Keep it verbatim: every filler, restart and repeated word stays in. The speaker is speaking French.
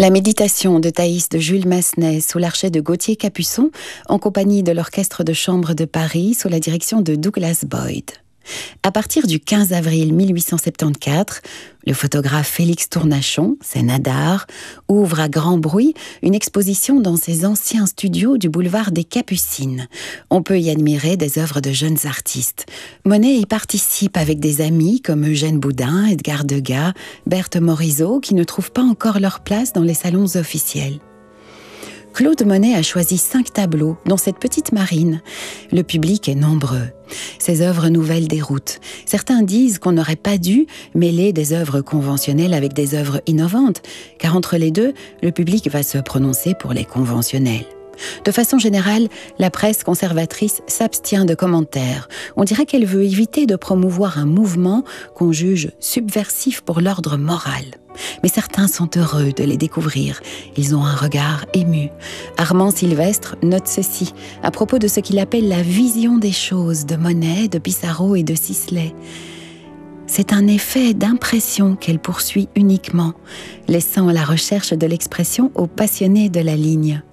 La méditation de Thaïs de Jules Massenet sous l'archet de Gauthier Capuçon, en compagnie de l'Orchestre de chambre de Paris sous la direction de Douglas Boyd. À partir du quinze avril mille huit cent soixante-quatorze, le photographe Félix Tournachon, scène d'art, ouvre à grand bruit une exposition dans ses anciens studios du boulevard des Capucines. On peut y admirer des œuvres de jeunes artistes. Monet y participe avec des amis comme Eugène Boudin, Edgar Degas, Berthe Morisot, qui ne trouvent pas encore leur place dans les salons officiels. Claude Monet a choisi cinq tableaux, dont cette petite Marine. Le public est nombreux. Ses œuvres nouvelles déroutent. Certains disent qu'on n'aurait pas dû mêler des œuvres conventionnelles avec des œuvres innovantes, car entre les deux, le public va se prononcer pour les conventionnels. De façon générale, la presse conservatrice s'abstient de commentaires. On dirait qu'elle veut éviter de promouvoir un mouvement qu'on juge subversif pour l'ordre moral. Mais certains sont heureux de les découvrir. Ils ont un regard ému. Armand Sylvestre note ceci à propos de ce qu'il appelle la vision des choses de Monet, de Pissarro et de Sisley. C'est un effet d'impression qu'elle poursuit uniquement, laissant la recherche de l'expression aux passionnés de la ligne.